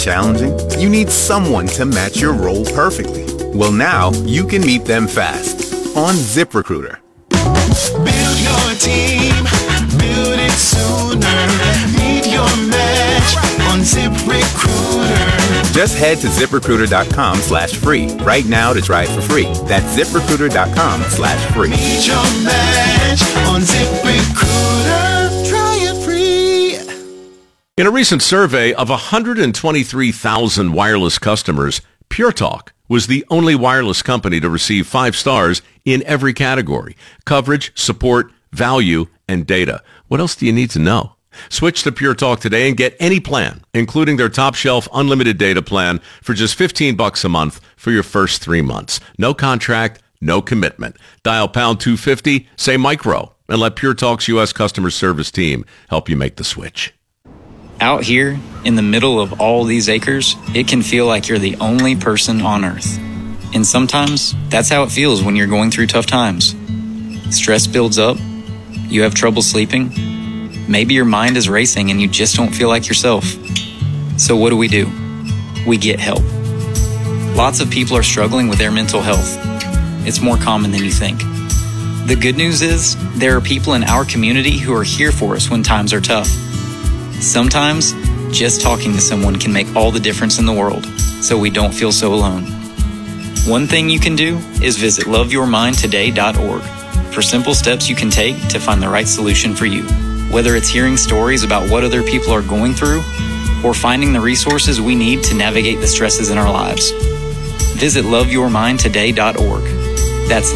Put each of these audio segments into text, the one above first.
challenging? You need someone to match your role perfectly. Well, now you can meet them fast on ZipRecruiter. Build your team, build it sooner. Meet your match on ZipRecruiter. Just head to ZipRecruiter.com/free right now to try it for free. That's ZipRecruiter.com/free. Meet your match on ZipRecruiter. Try it free. In a recent survey of 123,000 wireless customers, Pure Talk was the only wireless company to receive 5 stars in every category: coverage, support, value, and data. What else do you need to know? Switch to Pure Talk today and get any plan, including their top shelf unlimited data plan, for just $15 a month for your first 3 months. No contract, no commitment. Dial pound 250, say micro, and let Pure Talk's U.S. customer service team help you make the switch. Out here, in the middle of all these acres, it can feel like you're the only person on Earth. And sometimes, that's how it feels when you're going through tough times. Stress builds up, you have trouble sleeping, maybe your mind is racing and you just don't feel like yourself. So what do? We get help. Lots of people are struggling with their mental health. It's more common than you think. The good news is, there are people in our community who are here for us when times are tough. Sometimes, just talking to someone can make all the difference in the world, so we don't feel so alone. One thing you can do is visit loveyourmindtoday.org for simple steps you can take to find the right solution for you. Whether it's hearing stories about what other people are going through, or finding the resources we need to navigate the stresses in our lives. Visit loveyourmindtoday.org. That's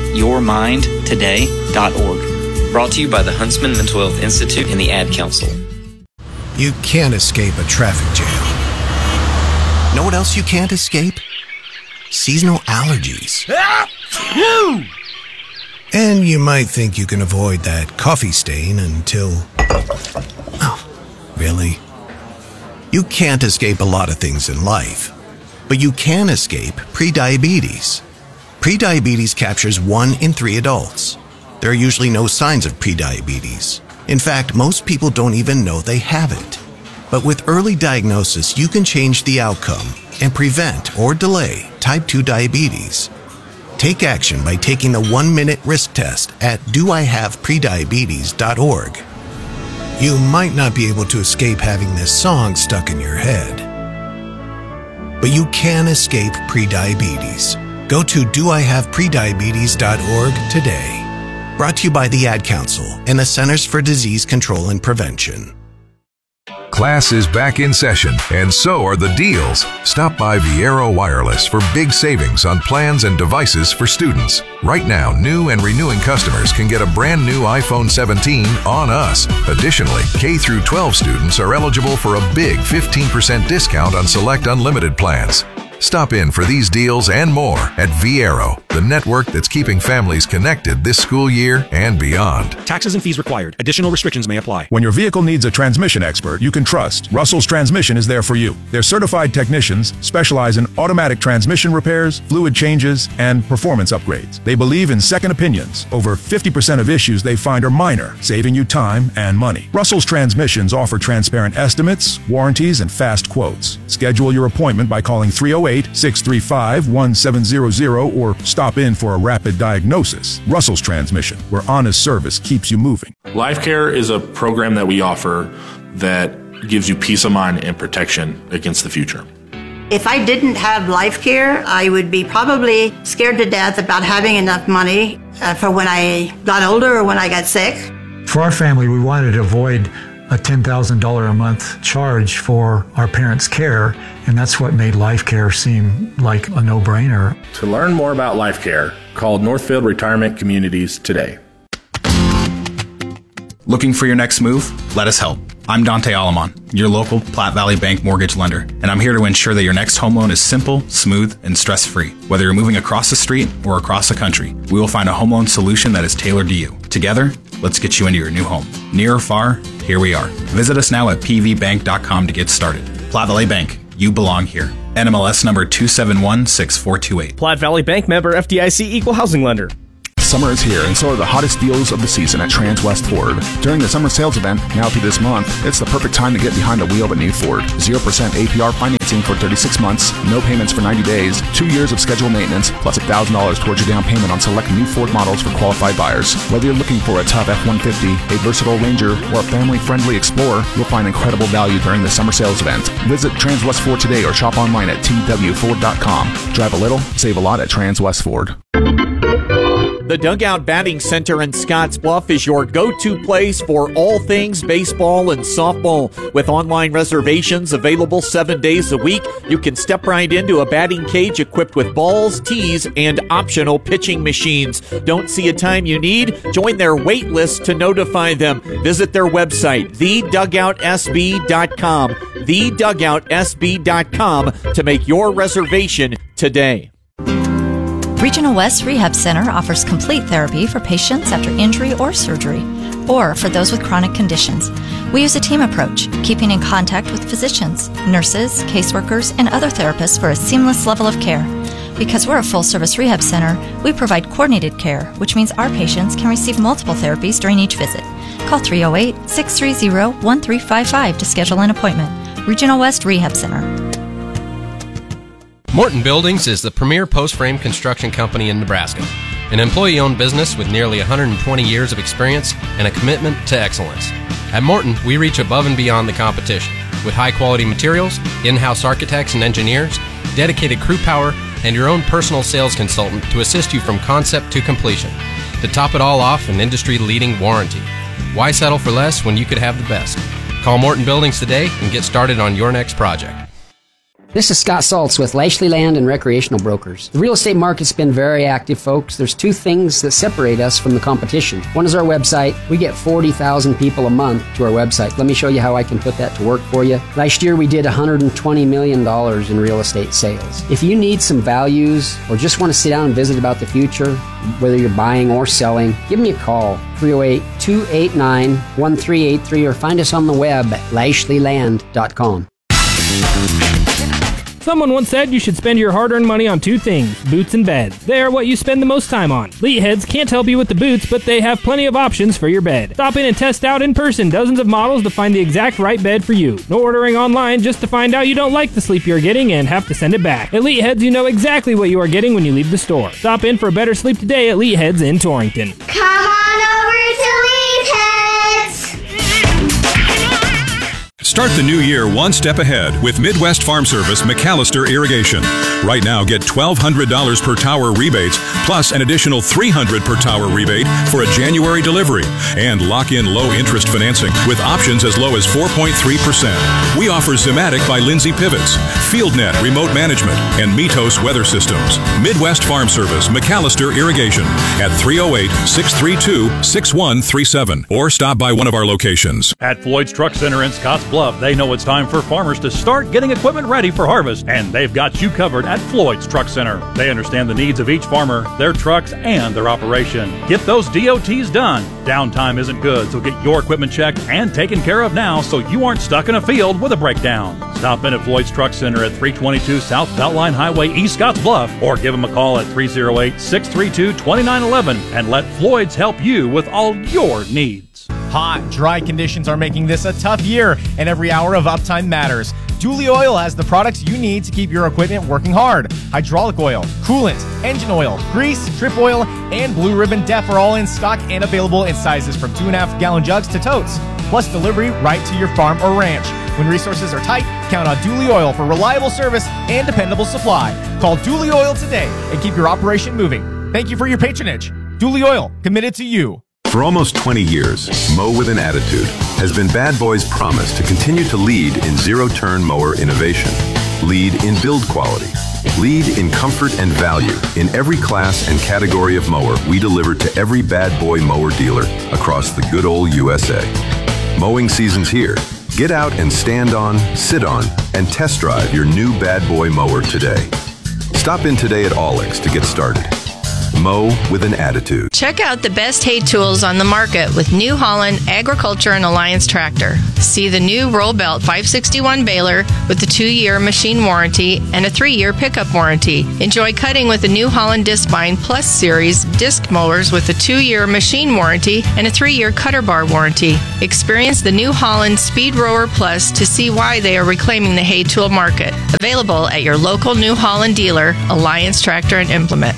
loveyourmindtoday.org. Brought to you by the Huntsman Mental Health Institute and the Ad Council. You can't escape a traffic jam. Know what else you can't escape? Seasonal allergies. And you might think you can avoid that coffee stain until... Oh, really? You can't escape a lot of things in life, but you can escape prediabetes. Prediabetes captures 1 in 3 adults. There are usually no signs of prediabetes. In fact, most people don't even know they have it. But with early diagnosis, you can change the outcome and prevent or delay type 2 diabetes. Take action by taking the 1-minute risk test at doihaveprediabetes.org. You might not be able to escape having this song stuck in your head, but you can escape prediabetes. Go to doihaveprediabetes.org today. Brought to you by the Ad Council and the Centers for Disease Control and Prevention. Class is back in session, and so are the deals. Stop by Viero Wireless for big savings on plans and devices for students. Right now, new and renewing customers can get a brand new iPhone 17 on us. Additionally, K-12 students are eligible for a big 15% discount on select unlimited plans. Stop in for these deals and more at Viero, the network that's keeping families connected this school year and beyond. Taxes and fees required. Additional restrictions may apply. When your vehicle needs a transmission expert you can trust, Russell's Transmission is there for you. Their certified technicians specialize in automatic transmission repairs, fluid changes, and performance upgrades. They believe in second opinions. Over 50% of issues they find are minor, saving you time and money. Russell's Transmissions offer transparent estimates, warranties, and fast quotes. Schedule your appointment by calling 308-635-1700 or stop in for a rapid diagnosis. Russell's Transmission, where honest service keeps you moving. LifeCare is a program that we offer that gives you peace of mind and protection against the future. If I didn't have LifeCare, I would be probably scared to death about having enough money for when I got older or when I got sick. For our family, we wanted to avoid a $10,000 a month charge for our parents' care, and that's what made LifeCare seem like a no-brainer. To learn more about LifeCare, call Northfield Retirement Communities today. Looking for your next move? Let us help. I'm Dante Alamon, your local Platte Valley Bank mortgage lender, and I'm here to ensure that your next home loan is simple, smooth, and stress-free. Whether you're moving across the street or across the country, we will find a home loan solution that is tailored to you. Together, let's get you into your new home. Near or far, here we are. Visit us now at pvbank.com to get started. Platte Valley Bank, you belong here. NMLS number 2716428. Platte Valley Bank, member FDIC, equal housing lender. Summer is here, and so are the hottest deals of the season at Trans-West Ford. During the summer sales event, now through this month, it's the perfect time to get behind the wheel at new Ford. 0% APR financing for 36 months, no payments for 90 days, 2 years of scheduled maintenance, plus $1,000 towards your down payment on select new Ford models for qualified buyers. Whether you're looking for a tough F-150, a versatile Ranger, or a family-friendly Explorer, you'll find incredible value during the summer sales event. Visit Trans-West Ford today or shop online at twford.com. Drive a little, save a lot at Trans-West Ford. The Dugout Batting Center in Scottsbluff is your go-to place for all things baseball and softball. With online reservations available 7 days a week, you can step right into a batting cage equipped with balls, tees, and optional pitching machines. Don't see a time you need? Join their wait list to notify them. Visit their website, thedugoutsb.com, thedugoutsb.com to make your reservation today. Regional West Rehab Center offers complete therapy for patients after injury or surgery, or for those with chronic conditions. We use a team approach, keeping in contact with physicians, nurses, caseworkers, and other therapists for a seamless level of care. Because we're a full-service rehab center, we provide coordinated care, which means our patients can receive multiple therapies during each visit. Call 308-630-1355 to schedule an appointment. Regional West Rehab Center. Morton Buildings is the premier post-frame construction company in Nebraska, an employee-owned business with nearly 120 years of experience and a commitment to excellence. At Morton, we reach above and beyond the competition with high-quality materials, in-house architects and engineers, dedicated crew power, and your own personal sales consultant to assist you from concept to completion. To top it all off, an industry-leading warranty. Why settle for less when you could have the best? Call Morton Buildings today and get started on your next project. This is Scott Saltz with Lashley Land and Recreational Brokers. The real estate market's been very active, folks. There's two things that separate us from the competition. One is our website. We get 40,000 people a month to our website. Let me show you how I can put that to work for you. Last year, we did $120 million in real estate sales. If you need some values or just want to sit down and visit about the future, whether you're buying or selling, give me a call, 308-289-1383, or find us on the web at lashleyland.com. Someone once said you should spend your hard-earned money on two things, boots and beds. They are what you spend the most time on. Leadheads can't help you with the boots, but they have plenty of options for your bed. Stop in and test out in person dozens of models to find the exact right bed for you. No ordering online just to find out you don't like the sleep you're getting and have to send it back. At Leadheads, you know exactly what you are getting when you leave the store. Stop in for a better sleep today at Leadheads in Torrington. Come on over to Leadheads! Start the new year one step ahead with Midwest Farm Service McAllister Irrigation. Right now, get $1,200 per tower rebates, plus an additional $300 per tower rebate for a January delivery, and lock in low-interest financing with options as low as 4.3%. We offer Zimatic by Lindsay Pivots, FieldNet Remote Management, and Mitos Weather Systems. Midwest Farm Service McAllister Irrigation at 308-632-6137, or stop by one of our locations. At Floyd's Truck Center in Scottsbluff, they know it's time for farmers to start getting equipment ready for harvest, and they've got you covered at Floyd's Truck Center. They understand the needs of each farmer, their trucks, and their operation. Get those DOTs done. Downtime isn't good, so get your equipment checked and taken care of now so you aren't stuck in a field with a breakdown. Stop in at Floyd's Truck Center at 322 South Beltline Highway, East Scottsbluff, or give them a call at 308-632-2911 and let Floyd's help you with all your needs. Hot, dry conditions are making this a tough year, and every hour of uptime matters. Dooley Oil has the products you need to keep your equipment working hard. Hydraulic oil, coolant, engine oil, grease, trip oil, and Blue Ribbon Def are all in stock and available in sizes from 2.5-gallon jugs to totes, plus delivery right to your farm or ranch. When resources are tight, count on Dooley Oil for reliable service and dependable supply. Call Dooley Oil today and keep your operation moving. Thank you for your patronage. Dooley Oil, committed to you. For almost 20 years, Mow with an Attitude has been Bad Boy's promise to continue to lead in zero-turn mower innovation, lead in build quality, lead in comfort and value in every class and category of mower we deliver to every Bad Boy mower dealer across the good old USA. Mowing season's here. Get out and stand on, sit on, and test drive your new Bad Boy mower today. Stop in today at Allix to get started. Mow with an attitude. Check out the best hay tools on the market with New Holland Agriculture and Alliance Tractor. See the new Roll Belt 561 baler with a 2-year machine warranty and a 3-year pickup warranty. Enjoy cutting with the New Holland Discbine Plus Series disc mowers with a 2-year machine warranty and a 3-year cutter bar warranty. Experience the New Holland Speed Rower Plus to see why they are reclaiming the hay tool market. Available at your local New Holland dealer, Alliance Tractor and Implement.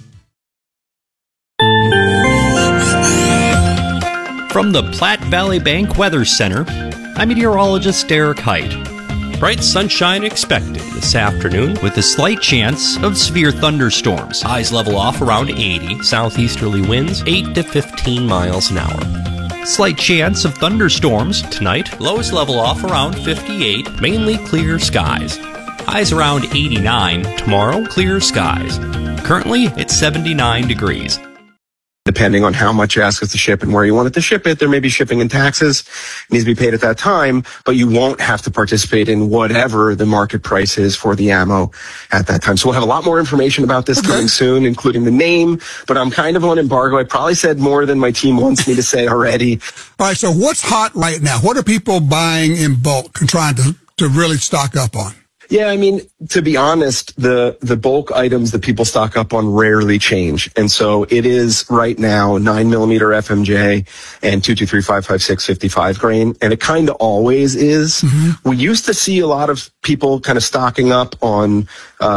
From the Platte Valley Bank Weather Center, I'm meteorologist Derek Height. Bright sunshine expected this afternoon with a slight chance of severe thunderstorms. Highs level off around 80, southeasterly winds 8 to 15 miles an hour. Slight chance of thunderstorms tonight. Lows level off around 58, mainly clear skies. Highs around 89. Tomorrow, clear skies. Currently, it's 79 degrees. Depending on how much you ask us to ship and where you want it to ship it, there may be shipping and taxes. It needs to be paid at that time, but you won't have to participate in whatever the market price is for the ammo at that time. So we'll have a lot more information about this coming soon, including the name, but I'm kind of on embargo. I probably said more than my team wants me to say already. All right, so what's hot right now? What are people buying in bulk and trying to really stock up on? Yeah, I mean, to be honest, the bulk items that people stock up on rarely change. And so it is right now 9mm FMJ and 223, 556, 55 grain. And it kind of always is. Mm-hmm. We used to see a lot of people kind of stocking up on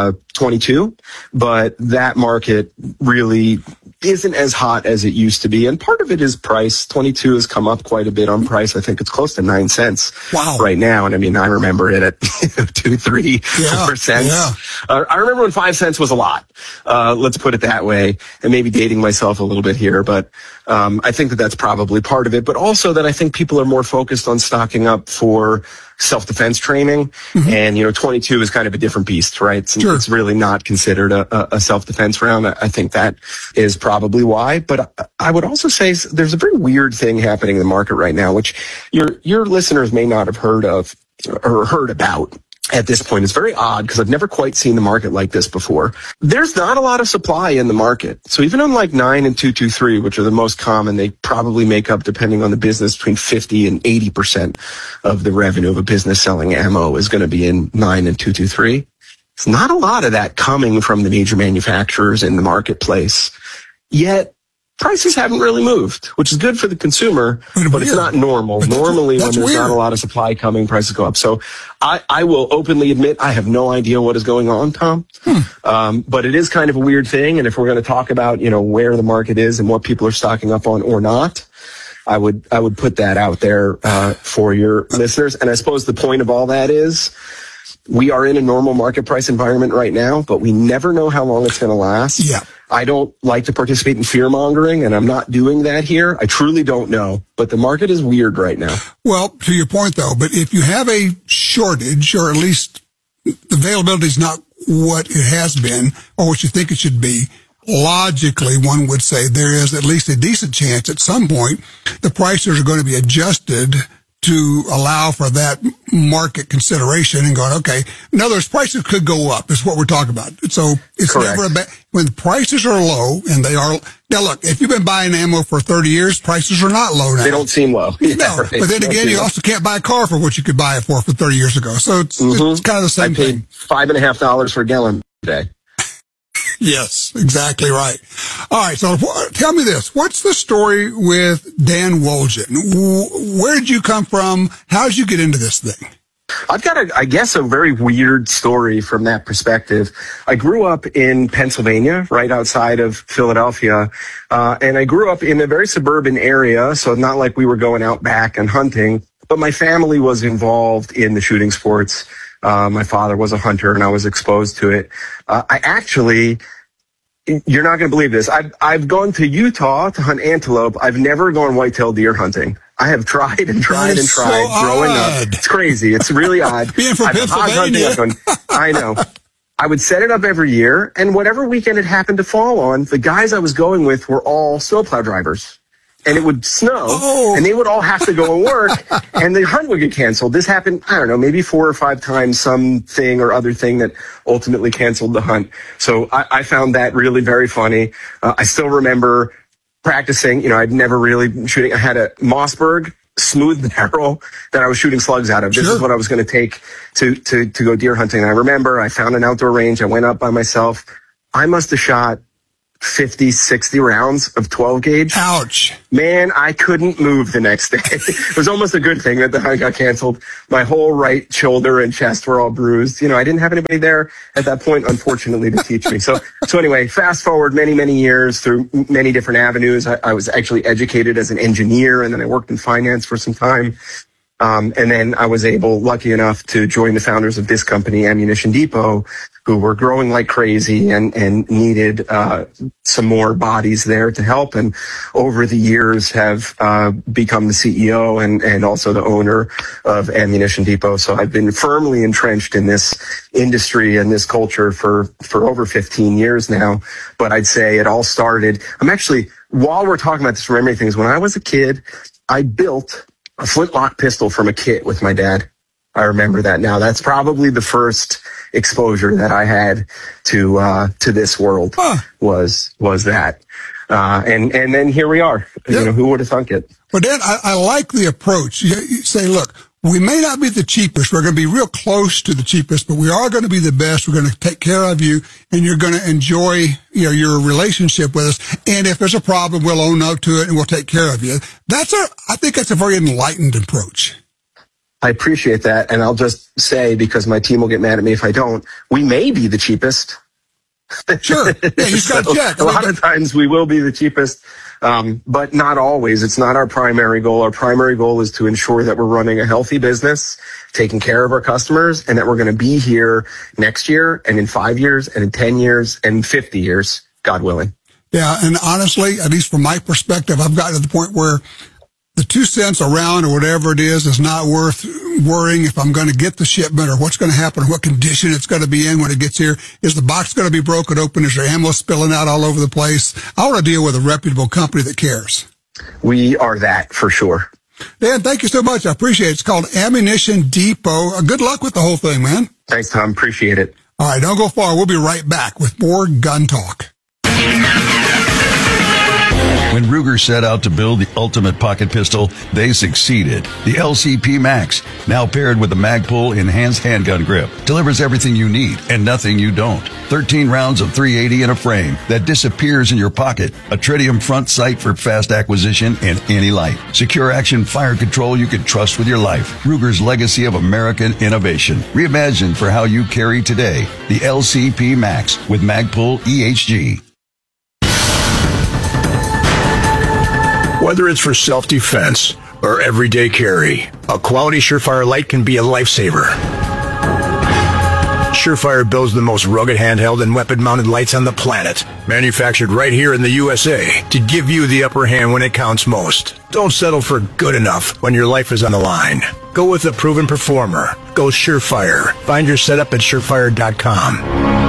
22, but that market really isn't as hot as it used to be. And part of it is price. 22 has come up quite a bit on price. I think it's close to 9 cents right now. And I mean, I remember it at 2, 3, 4 cents. Yeah. I remember when 5 cents was a lot. Let's put it that way. And maybe dating myself a little bit here, but I think that that's probably part of it. But also that I think people are more focused on stocking up for self-defense training. Mm-hmm. And, 22 is kind of a different beast, right? It's really not considered a self-defense round. I think that is probably why. But I would also say there's a very weird thing happening in the market right now, which your listeners may not have heard of or heard about. At this point, it's very odd because I've never quite seen the market like this before. There's not a lot of supply in the market. So even on like 9 and 223, which are the most common, they probably make up, depending on the business, between 50 and 80% of the revenue of a business selling ammo is going to be in 9 and 223. It's not a lot of that coming from the major manufacturers in the marketplace. Yet prices haven't really moved, which is good for the consumer, but it's not normal. Normally, when there's not a lot of supply coming, prices go up. So I will openly admit I have no idea what is going on, Tom. But it is kind of a weird thing. And if we're going to talk about, where the market is and what people are stocking up on or not, I would put that out there for your listeners. And I suppose the point of all that is we are in a normal market price environment right now, but we never know how long it's going to last. Yeah. I don't like to participate in fear mongering, and I'm not doing that here. I truly don't know, but the market is weird right now. Well, to your point though, but if you have a shortage, or at least the availability is not what it has been or what you think it should be, logically one would say there is at least a decent chance at some point the prices are going to be adjusted to allow for that market consideration and going, okay, in other words, prices could go up is what we're talking about. So it's never a bad, when prices are low, and they are, now look, if you've been buying ammo for 30 years, prices are not low now. They don't seem low. No, right. But then again, you also can't buy a car for what you could buy it for 30 years ago. So it's kind of the same thing. I paid $5.50 for a gallon today. Yes, exactly right. All right, so tell me this. What's the story with Dan Wolgen? Where did you come from? How did you get into this thing? I've got, a very weird story from that perspective. I grew up in Pennsylvania, right outside of Philadelphia, and I grew up in a very suburban area, so not like we were going out back and hunting, but my family was involved in the shooting sports. My father was a hunter, and I was exposed to it. You're not going to believe this. I've gone to Utah to hunt antelope. I've never gone whitetail deer hunting. I have tried and tried and tried growing up. It's crazy. It's really odd. Being from Pennsylvania. I know. I would set it up every year, and whatever weekend it happened to fall on, the guys I was going with were all snowplow drivers. and it would snow, and they would all have to go and work, and the hunt would get canceled. This happened, I don't know, maybe 4 or 5 times, something or other thing that ultimately canceled the hunt. So I found that really very funny. I still remember practicing, I'd never really shooting. I had a Mossberg smooth barrel that I was shooting slugs out of. This is what I was going to take to go deer hunting. And I remember I found an outdoor range. I went up by myself. I must have shot 50, 60 rounds of 12 gauge. Ouch. Man, I couldn't move the next day. It was almost a good thing that the hunt got canceled. My whole right shoulder and chest were all bruised. I didn't have anybody there at that point, unfortunately, to teach me. So anyway, fast forward many, many years through many different avenues. I was actually educated as an engineer, and then I worked in finance for some time. And then I was lucky enough to join the founders of this company, Ammunition Depot, who were growing like crazy and needed some more bodies there to help. And over the years have become the CEO and also the owner of Ammunition Depot. So I've been firmly entrenched in this industry and this culture for over 15 years now. But I'd say it all started. While we're talking about this, remembering things, when I was a kid, I built a flintlock pistol from a kit with my dad. I remember that now. That's probably the first exposure that I had to this world was that. And then here we are. Who would have thunk it? But Dan, I like the approach. You say, look, we may not be the cheapest. We're going to be real close to the cheapest, but we are going to be the best. We're going to take care of you, and you're going to enjoy, your relationship with us. And if there's a problem, we'll own up to it and we'll take care of you. I think that's a very enlightened approach. I appreciate that. And I'll just say, because my team will get mad at me if I don't, we may be the cheapest. Sure. Yeah, you just got to check. A lot of times we will be the cheapest. But not always. It's not our primary goal. Our primary goal is to ensure that we're running a healthy business, taking care of our customers, and that we're going to be here next year and in 5 years and in 10 years and 50 years, God willing. Yeah. And honestly, at least from my perspective, I've gotten to the point where the 2 cents a round or whatever it is not worth worrying if I'm going to get the shipment or what's going to happen or what condition it's going to be in when it gets here. Is the box going to be broken open? Is there ammo spilling out all over the place? I want to deal with a reputable company that cares. We are that for sure. Dan, thank you so much. I appreciate it. It's called Ammunition Depot. Good luck with the whole thing, man. Thanks, Tom. Appreciate it. All right, don't go far. We'll be right back with more gun talk. When Ruger set out to build the ultimate pocket pistol, they succeeded. The LCP Max, now paired with the Magpul enhanced handgun grip, delivers everything you need and nothing you don't. 13 rounds of .380 in a frame that disappears in your pocket. A tritium front sight for fast acquisition and any light. Secure action fire control you can trust with your life. Ruger's legacy of American innovation. Reimagined for how you carry today. The LCP Max with Magpul EHG. Whether it's for self-defense or everyday carry, a quality Surefire light can be a lifesaver. Surefire builds the most rugged handheld and weapon-mounted lights on the planet, manufactured right here in the USA to give you the upper hand when it counts most. Don't settle for good enough when your life is on the line. Go with a proven performer. Go Surefire. Find your setup at surefire.com.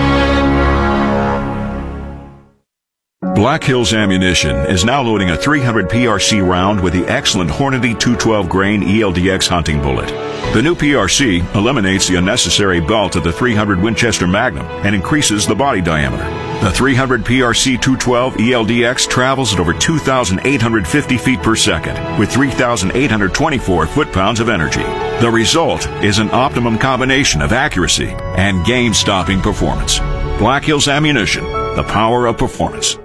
Black Hills Ammunition is now loading a 300 PRC round with the excellent Hornady 212 grain ELDX hunting bullet. The new PRC eliminates the unnecessary belt of the 300 Winchester Magnum and increases the body diameter. The 300 PRC 212 ELDX travels at over 2,850 feet per second with 3,824 foot-pounds of energy. The result is an optimum combination of accuracy and game-stopping performance. Black Hills Ammunition, the power of performance.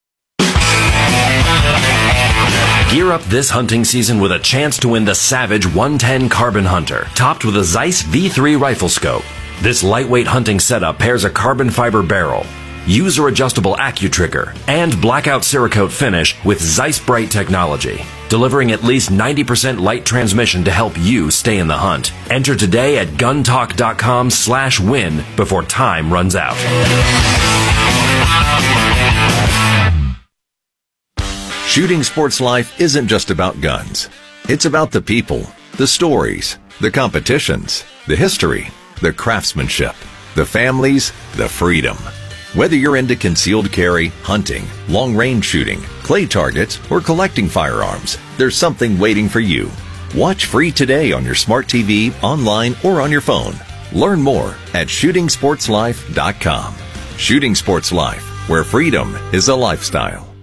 Gear up this hunting season with a chance to win the Savage 110 Carbon Hunter, topped with a Zeiss V3 rifle scope. This lightweight hunting setup pairs a carbon fiber barrel, user-adjustable AccuTrigger, and blackout Cerakote finish with Zeiss Bright technology, delivering at least 90% light transmission to help you stay in the hunt. Enter today at guntalk.com/win before time runs out. Shooting sports life isn't just about guns. It's about the people, the stories, the competitions, the history, the craftsmanship, the families, the freedom. Whether you're into concealed carry, hunting, long-range shooting, clay targets, or collecting firearms, there's something waiting for you. Watch free today on your smart TV, online, or on your phone. Learn more at shootingsportslife.com. Shooting Sports Life, where freedom is a lifestyle.